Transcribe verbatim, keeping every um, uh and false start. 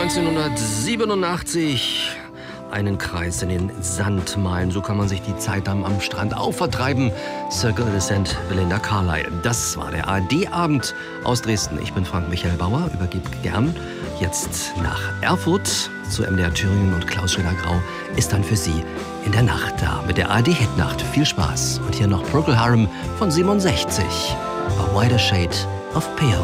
neunzehnhundertsiebenundachtzig. Einen Kreis in den Sand malen, so kann man sich die Zeit am, am Strand auch vertreiben. Circle de Saint Belinda Carlisle. Das war der A R D-Abend aus Dresden. Ich bin Frank Michael Bauer, übergebe gern jetzt nach Erfurt zu M D R Thüringen, und Klaus Schöner-Grau ist dann für Sie in der Nacht da mit der A R D-Hitnacht. Viel Spaß. Und hier noch Procol Harum von siebenundsechzig. A Wider Shade of Pale.